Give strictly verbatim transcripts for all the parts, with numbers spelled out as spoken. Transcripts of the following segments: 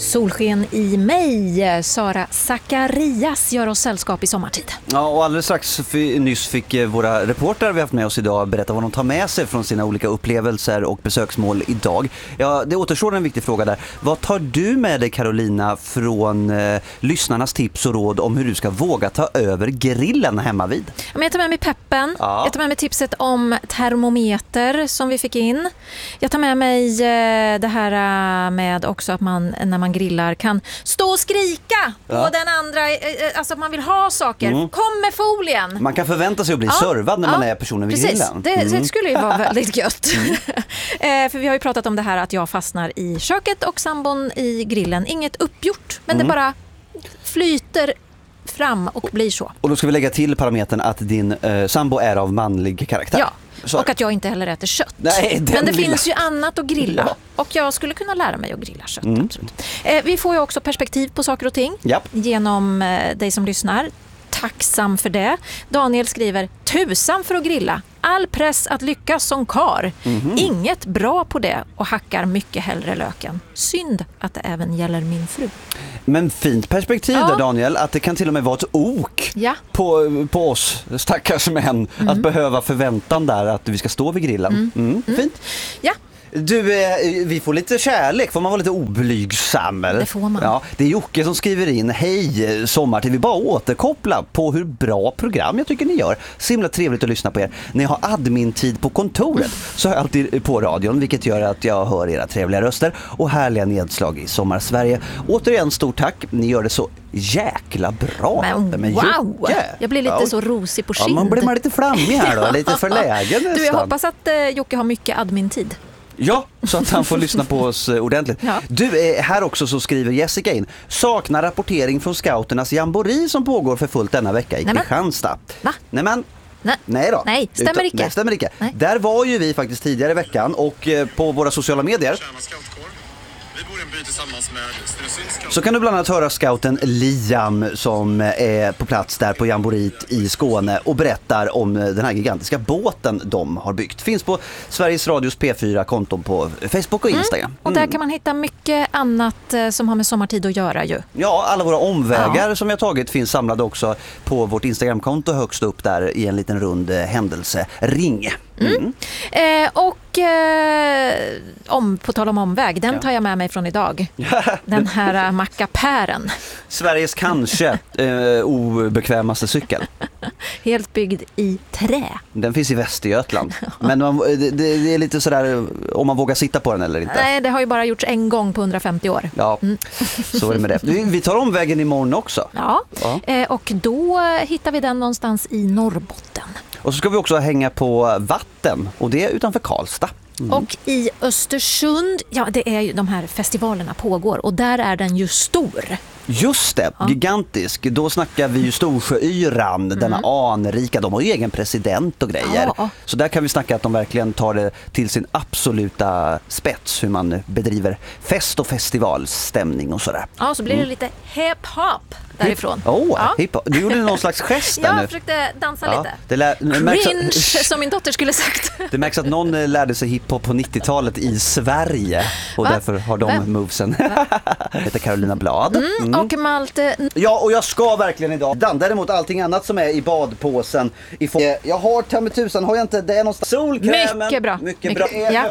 Solsken i mig. Sara Zacharias gör oss sällskap i sommartid. Ja, och alldeles strax f- nyss fick våra reportrar vi haft med oss idag berätta vad de tar med sig från sina olika upplevelser och besöksmål idag. Ja, det återstår en viktig fråga där. Vad tar du med dig, Carolina, från eh, lyssnarnas tips och råd om hur du ska våga ta över grillen hemma vid? Jag tar med mig peppen. Ja. Jag tar med mig tipset om termometer som vi fick in. Jag tar med mig eh, det här eh, med också att man när man grillar kan stå och skrika på Ja. den andra, eh, alltså att man vill ha saker. Mm. Kom med folien! Man kan förvänta sig att bli ja. servad när ja. man är personen vid Precis. grillen. Det, Mm. det skulle ju vara väldigt gött. Mm. eh, för vi har ju pratat om det här att jag fastnar i köket och sambon i grillen. Inget uppgjort, men mm. det bara flyter fram och blir så. Och då ska vi lägga till parametern att din eh, sambo är av manlig karaktär. Ja. Så. Och att jag inte heller äter kött. Nej, men det lilla. finns ju annat att grilla. Ja. Och jag skulle kunna lära mig att grilla kött. Mm. Absolut. Eh, vi får ju också perspektiv på saker och ting. Japp. Genom eh, dig som lyssnar. Tacksam för det. Daniel skriver: tusan för att grilla. All press att lyckas som kar. Mm-hmm. Inget bra på det och hackar mycket hellre löken. Synd att det även gäller min fru. Men fint perspektiv ja. där, Daniel, att det kan till och med vara ett ok ja. på, på oss stackars män mm. att behöva förväntan där att vi ska stå vid grillen. Mm. Mm. Mm. Fint. Ja. Du, vi får lite kärlek, får man vara lite oblygsam? Det får man. Ja, det är Jocke som skriver in: hej, sommartid, vi bara återkoppla på hur bra program jag tycker ni gör. Så himla trevligt att lyssna på er. När jag har admin-tid på kontoret så har jag alltid på radion, vilket gör att jag hör era trevliga röster och härliga nedslag i Sommarsverige. Återigen, stort tack, ni gör det så jäkla bra. Men, Men wow, Jocke, jag blir lite ja. så rosig på kind. Ja, man blir man lite flammig här då, lite förlägen nästan. Du, jag hoppas att eh, Jocke har mycket admin-tid. Ja, så att han får lyssna på oss ordentligt. Ja. Du, är här också så skriver Jessica in: saknar rapportering från scouternas jamboree som pågår för fullt denna vecka i Nämen. Kristianstad. Va? Nämen. Nej. Nej då. Nej, stämmer Utan, icke. Nej, stämmer icke. Nej. Där var ju vi faktiskt tidigare i veckan och eh, på våra sociala medier. Vi bor i en by tillsammans med Stenungsunds scout. Så kan du bland annat höra scouten Liam som är på plats där på jamboreet i Skåne och berättar om den här gigantiska båten de har byggt. Finns på Sveriges Radios P fyra-konton på Facebook och Instagram. Mm. Och där kan man hitta mycket annat eh, som har med sommartid att göra ju. Ja, alla våra omvägar ja. som jag tagit finns samlade också på vårt Instagramkonto högst upp där i en liten rund eh, händelsering. Mm. Mm. Eh, och eh, om, på tal om omväg, den tar jag med mig från idag. Den här uh, mackapären. Sveriges kanske eh, obekvämaste cykel. Helt byggd i trä. Den finns i Västergötland. Men man, det, det är lite sådär om man vågar sitta på den eller inte. Nej, det har ju bara gjorts en gång på hundrafemtio år. Ja, mm. så är det med det. Vi, vi tar omvägen imorgon också. Ja, ja. Eh, och då hittar vi den någonstans i Norrbotten. Och så ska vi också hänga på vatten och det är utanför Karlstad. Mm. Och i Östersund, ja det är ju de här festivalerna pågår och där är den ju stor. Just det, ja. gigantisk. Då snackar vi ju Storsjöyran, mm. denna anrika. De har ju egen president och grejer. Ja. Så där kan vi snacka att de verkligen tar det till sin absoluta spets hur man bedriver fest- och festivalstämning och sådär. Ja, så blir det mm. lite hip-hop därifrån. Åh, oh, ja. hip-hop. Du gjorde någon slags gest där ja, nu. Jag försökte dansa ja. lite. Det lär, det märks Cringe, att, som min dotter skulle sagt. Det märks att någon lärde sig hiphop på nittiotalet i Sverige och Va? därför har de Vem? movesen. Det heter Carolina Blad. Mm, mm. Och Malte. Ja, och jag ska verkligen idag. Däremot allting annat som är i badpåsen. I for- jag har ta med tusan, har jag inte. Det är någonstans. Solkrämen. Mycket bra. Mycket, Mycket. bra. Ja.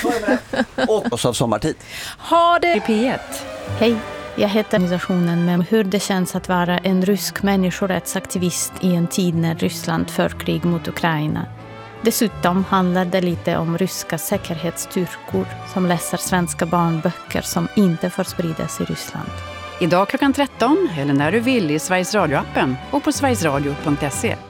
Och, och så av sommartid. Har det P ett. Hej. Jag heter organisationen med hur det känns att vara en rysk människorättsaktivist i en tid när Ryssland för krig mot Ukraina. Dessutom handlar det lite om ryska säkerhetsstyrkor som läser svenska barnböcker som inte får spridas i Ryssland. Idag klockan tretton eller när du vill i Sveriges Radio-appen och på sverigesradio punkt se.